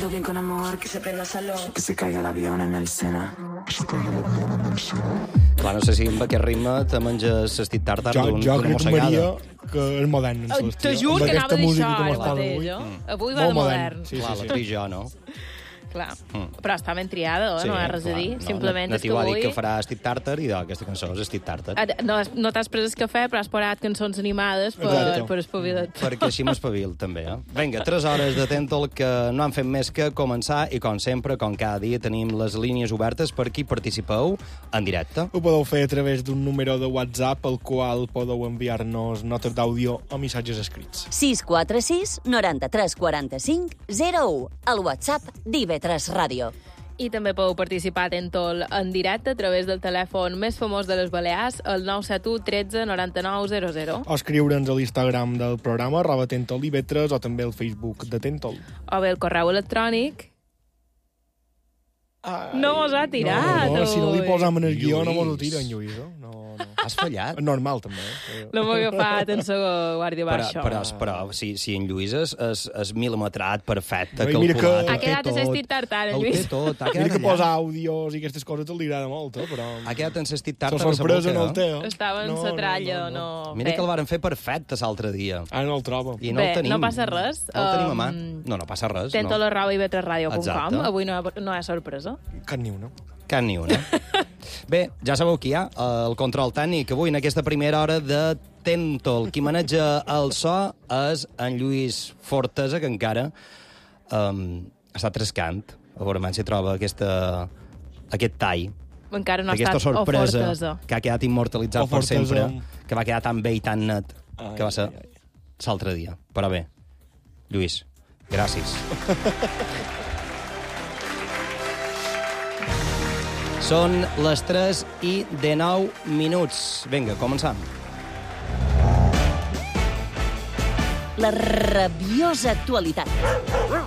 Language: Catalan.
Hazlo bien con amor, que se prenda salón, que se caiga el avión en el Sena. Clar, no sé si amb aquest ritme te menges l'estit tàrtar Jo d'una crec, mossegada. Maria, que és modern. Te juro que anava a dir això ara mateix, avui. jo. Avui va de modern. Sí, Clar, sí, la sí. tric jo, no? Clar. Però està ben triada, Sí, no hi ha res a dir. clar, Simplement és que Natiu ha dit avui... que farà estit tàrtar i aquesta cançó és estit tàrtar. No t'has pres el cafè, però has parat cançons animades Exacte. per espavilar-te. Perquè així m'espavil, també, eh? Vinga, 3 hores de Tentol que no han fet més que començar i, com sempre, com cada dia, tenim les línies obertes per qui participeu en directe. Ho podeu fer a través d'un número de WhatsApp al qual podeu enviar-nos notes d'àudio o missatges escrits. 646 93 45 01. El WhatsApp d'IV3 Ràdio. I també podeu participar a Tentol en directe a través del telèfon més famós de les Balears, el 971 13 99 00. O escriure'ns a l'Instagram del programa, @TentolIV3, o també al Facebook de Tentol. O bé el correu electrònic. No mos ha tirat, No, si no li ui. posam en el guió no Lluís. mos ho tiren, Lluís. No. Has fallat. És normal, també. No m'ho he agafat en la guàrdia baixa. Però si en Lluís és milimetrat, perfecte, No, i mira calculat, que- Ha ho té quedat tot. assistit tartar, en Ho té Lluís. tot, ha Mira quedat que allà. posa àudios i aquestes coses li agrada molt, però... Ha quedat encestit La tàrtar a la sorpresa boca, no el té. Estava en la tralla, no... Mira que el varen fer perfecte l'altre dia. Ara no el trobo. I no Bé, el tenim. no passa res. No el tenim a mà. No passa res. Tentol@ivetresradio.com. Exacte. Avui no hi ha sorpresa. Cap ni una. Cap ni una. Bé, ja sabeu qui hi ha, el control tècnic. Avui, en aquesta primera hora de Tentol, qui maneja el so és en Lluís Fortesa, que encara està trescant. A veure si troba aquest tall. Encara no ha Aquesta estat sorpresa Fortesa. que ha quedat immortalitzat O per Fortesa. sempre, que va quedar tan bé i tan net, que va ser l'altre dia. Però bé, Lluís, gràcies. Són les 3:19. Vinga, començam. La rabiosa actualitat.